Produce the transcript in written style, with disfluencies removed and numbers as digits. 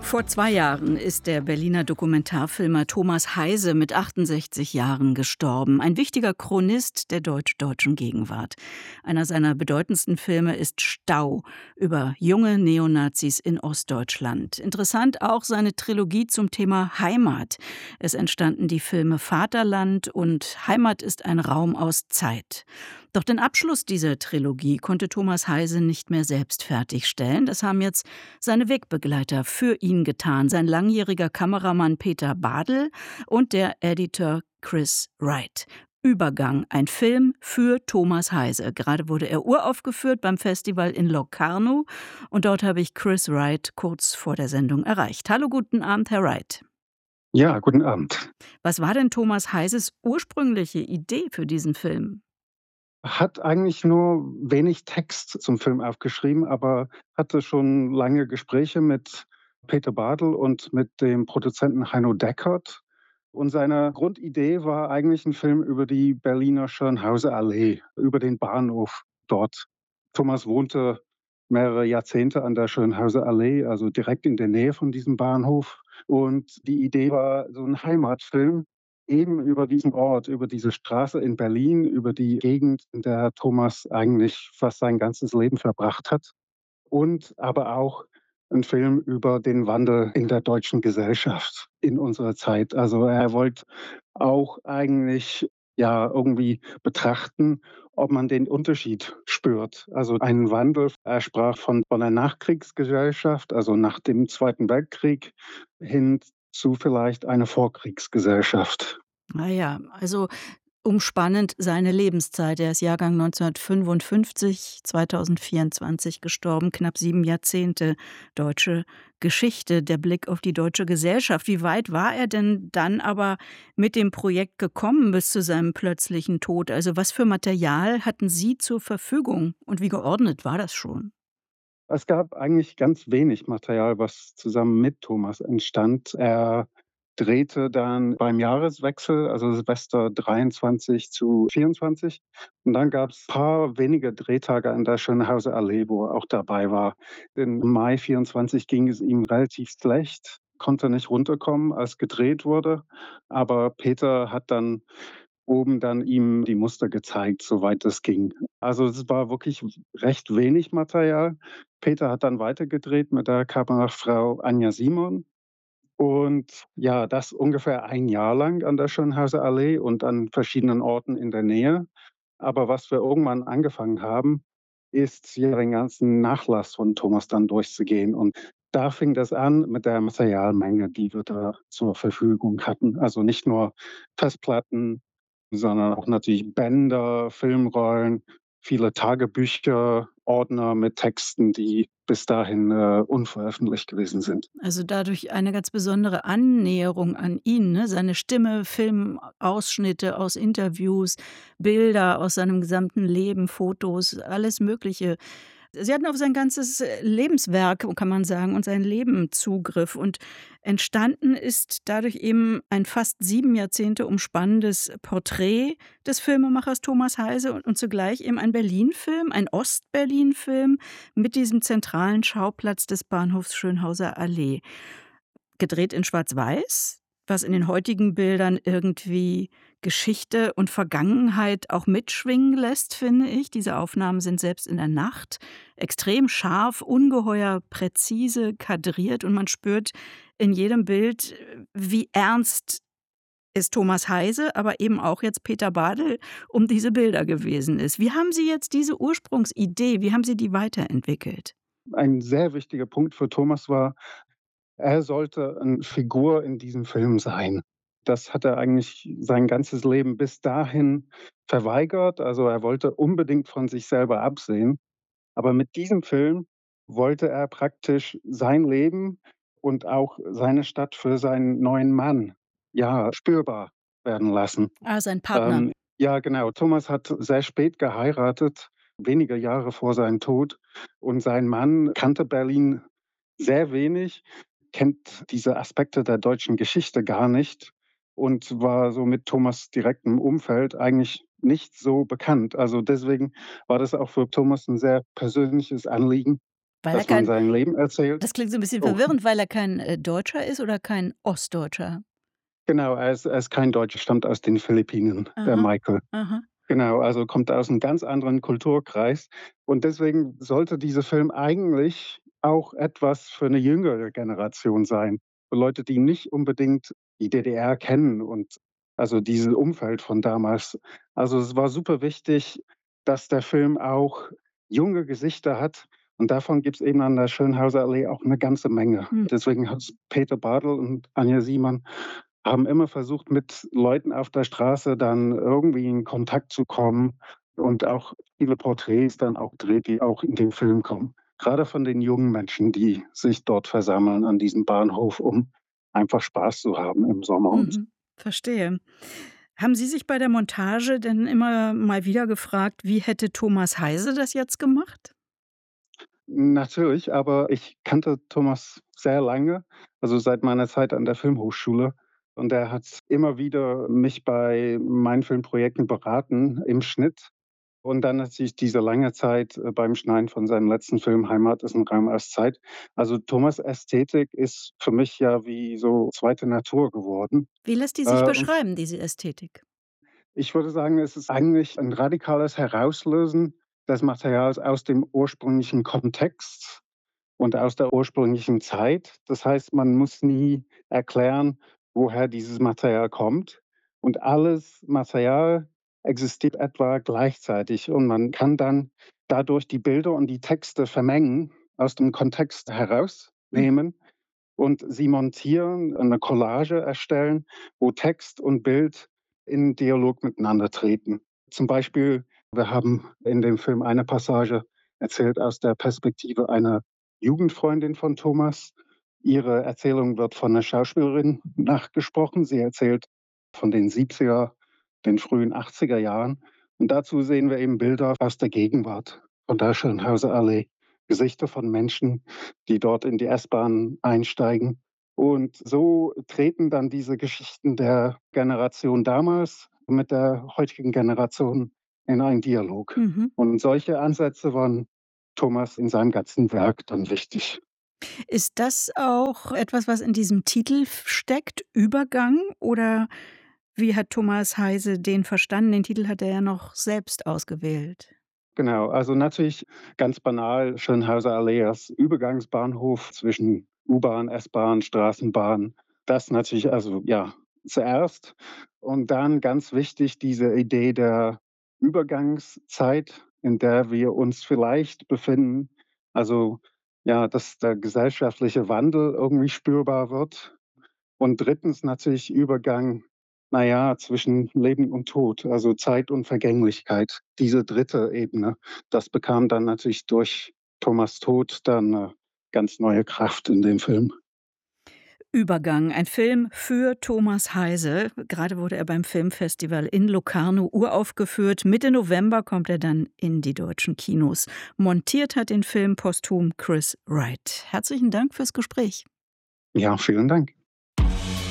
Vor 2 Jahren ist der Berliner Dokumentarfilmer Thomas Heise mit 68 Jahren gestorben. Ein wichtiger Chronist der deutsch-deutschen Gegenwart. Einer seiner bedeutendsten Filme ist Stau über junge Neonazis in Ostdeutschland. Interessant auch seine Trilogie zum Thema Heimat. Es entstanden die Filme Vaterland und Heimat ist ein Raum aus Zeit. Doch den Abschluss dieser Trilogie konnte Thomas Heise nicht mehr selbst fertigstellen. Das haben jetzt seine Wegbegleiter für ihn getan, sein langjähriger Kameramann Peter Badl und der Editor Chris Wright. Übergang, ein Film für Thomas Heise. Gerade wurde er uraufgeführt beim Festival in Locarno und dort habe ich Chris Wright kurz vor der Sendung erreicht. Hallo, guten Abend, Herr Wright. Ja, guten Abend. Was war denn Thomas Heises ursprüngliche Idee für diesen Film? Hat eigentlich nur wenig Text zum Film aufgeschrieben, aber hatte schon lange Gespräche mit Peter Badl und mit dem Produzenten Heino Deckert. Und seine Grundidee war eigentlich ein Film über die Berliner Schönhauser Allee, über den Bahnhof dort. Thomas wohnte mehrere Jahrzehnte an der Schönhauser Allee, also direkt in der Nähe von diesem Bahnhof. Und die Idee war so ein Heimatfilm, eben über diesen Ort, über diese Straße in Berlin, über die Gegend, in der Thomas eigentlich fast sein ganzes Leben verbracht hat. Und aber auch ein Film über den Wandel in der deutschen Gesellschaft in unserer Zeit. Also, er wollte auch eigentlich, ja, irgendwie betrachten, ob man den Unterschied spürt. Also, einen Wandel. Er sprach von einer Nachkriegsgesellschaft, also nach dem Zweiten Weltkrieg, hin zu vielleicht einer Vorkriegsgesellschaft. Ah ja, also umspannend seine Lebenszeit. Er ist Jahrgang 1955, 2024 gestorben, knapp 7 Jahrzehnte deutsche Geschichte, der Blick auf die deutsche Gesellschaft. Wie weit war er denn dann aber mit dem Projekt gekommen bis zu seinem plötzlichen Tod? Also, was für Material hatten Sie zur Verfügung und wie geordnet war das schon? Es gab eigentlich ganz wenig Material, was zusammen mit Thomas entstand. Er drehte dann beim Jahreswechsel, also Silvester 23 zu 24. Und dann gab es ein paar wenige Drehtage an der Schönhauser Allee, wo er auch dabei war. Im Mai 24 ging es ihm relativ schlecht, konnte nicht runterkommen, als gedreht wurde. Aber Peter hat dann oben dann ihm die Muster gezeigt, soweit es ging. Also, es war wirklich recht wenig Material. Peter hat dann weitergedreht mit der Kamerafrau Anja Simon und ja, das ungefähr ein Jahr lang an der Schönhauser Allee und an verschiedenen Orten in der Nähe. Aber was wir irgendwann angefangen haben, ist ja den ganzen Nachlass von Thomas dann durchzugehen. Und da fing das an mit der Materialmenge, die wir da zur Verfügung hatten. Also nicht nur Festplatten, sondern auch natürlich Bänder, Filmrollen, viele Tagebücher, Ordner mit Texten, die bis dahin, unveröffentlicht gewesen sind. Also, dadurch eine ganz besondere Annäherung an ihn, ne? Seine Stimme, Filmausschnitte aus Interviews, Bilder aus seinem gesamten Leben, Fotos, alles Mögliche. Sie hatten auf sein ganzes, Lebenswerk, kann man sagen, und sein Leben Zugriff. Und entstanden ist dadurch eben ein fast 7 Jahrzehnte umspannendes Porträt des Filmemachers Thomas Heise und zugleich eben ein Berlin-Film, ein Ost-Berlin-Film mit diesem zentralen Schauplatz des Bahnhofs Schönhauser Allee. Gedreht in Schwarz-Weiß, was in den heutigen Bildern irgendwie Geschichte und Vergangenheit auch mitschwingen lässt, finde ich. Diese Aufnahmen sind selbst in der Nacht extrem scharf, ungeheuer präzise kadriert und man spürt in jedem Bild, wie ernst es Thomas Heise, aber eben auch jetzt Peter Badl um diese Bilder gewesen ist. Wie haben Sie jetzt diese Ursprungsidee, wie haben Sie die weiterentwickelt? Ein sehr wichtiger Punkt für Thomas war, er sollte eine Figur in diesem Film sein. Das hat er eigentlich sein ganzes Leben bis dahin verweigert. Also, er wollte unbedingt von sich selber absehen. Aber mit diesem Film wollte er praktisch sein Leben und auch seine Stadt für seinen neuen Mann, ja, spürbar werden lassen. Ah, sein Partner. Ja, genau. Thomas hat sehr spät geheiratet, wenige Jahre vor seinem Tod. Und sein Mann kannte Berlin sehr wenig, kennt diese Aspekte der deutschen Geschichte gar nicht und war so mit Thomas direktem Umfeld eigentlich nicht so bekannt. Also deswegen war das auch für Thomas ein sehr persönliches Anliegen, Weil er dass man kein sein Leben erzählt. Das klingt so 'n bisschen Oh, verwirrend, weil er kein, Deutscher ist oder kein Ostdeutscher? genau, er ist kein Deutscher, stammt aus den Philippinen, der Aha, Michael. aha. Genau, also kommt aus 'nem ganz anderen Kulturkreis und deswegen sollte dieser Film eigentlich auch etwas für 'ne jüngere Generation sein, für Leute, die nicht unbedingt die DDR kennen und also dieses Umfeld von damals. Also, es war super wichtig, dass der Film auch junge Gesichter hat und davon gibt's eben an der Schönhauser Allee auch 'ne ganze Menge. Hm. Deswegen hat's Peter Bartel und Anja Simon haben immer versucht, mit Leuten auf der Straße dann irgendwie in Kontakt zu kommen und auch viele Porträts dann auch gedreht, die auch in den Film kommen. Grade von den jungen Menschen, die sich dort versammeln an diesem Bahnhof, um einfach Spaß zu haben im Sommer und Mhm, verstehe. Haben Sie sich bei der Montage denn immer mal wieder gefragt, wie hätte Thomas Heise das jetzt gemacht? natürlich, aber ich kannte Thomas sehr lange, also seit meiner Zeit an der Filmhochschule und er hat immer wieder mich bei meinen Filmprojekten beraten im Schnitt. Und dann natürlich diese lange Zeit, beim Schneiden von seinem letzten Film „Heimat ist 'n Raum aus Zeit". Also, Thomas' Ästhetik ist für mich ja wie so zweite Natur geworden. Wie lässt die sich Und beschreiben, diese Ästhetik? ich würde sagen, es ist eigentlich ein radikales Herauslösen des Materials aus dem ursprünglichen Kontext und aus der ursprünglichen Zeit. Das heißt, man muss nie erklären, woher dieses Material kommt. Und alles Material existiert etwa gleichzeitig und man kann dann dadurch die Bilder und die Texte vermengen, aus dem Kontext Mhm. herausnehmen und sie montieren, eine Collage erstellen, wo Text und Bild in Dialog miteinander treten. Zum Beispiel, wir haben in dem Film eine Passage erzählt aus der Perspektive einer Jugendfreundin von Thomas. Ihre Erzählung wird von 'ner Schauspielerin nachgesprochen. Sie erzählt von den 70er, den frühen 80er Jahren. Und dazu sehen wir eben Bilder aus der Gegenwart von der Schönhauser Allee. Gesichter von Menschen, die dort in die S-Bahn einsteigen. Und so treten dann diese Geschichten der Generation damals mit der heutigen Generation in einen Dialog. Mhm. Und solche Ansätze waren Thomas in seinem ganzen Werk dann wichtig. Ist das auch etwas, was in diesem Titel steckt, Übergang? Oder wie hat Thomas Heise den verstanden? Den Titel hat er ja noch selbst ausgewählt. Genau, also natürlich ganz banal Schönhauser Allee als Übergangsbahnhof zwischen U-Bahn, S-Bahn, Straßenbahn. Das natürlich also, ja, zuerst. Und dann ganz wichtig diese Idee der Übergangszeit, in der wir uns vielleicht befinden. Also, ja, dass der gesellschaftliche Wandel irgendwie spürbar wird. Und drittens natürlich Übergang, na ja, zwischen Leben und Tod, also Zeit und Vergänglichkeit. Diese dritte Ebene, das bekam dann natürlich durch Thomas' Tod dann 'ne ganz neue Kraft in dem Film. Übergang, ein Film für Thomas Heise. Gerade wurde er beim Filmfestival in Locarno uraufgeführt. Mitte November kommt er dann in die deutschen Kinos. Montiert hat den Film posthum Chris Wright. Herzlichen Dank fürs Gespräch. Ja, vielen Dank.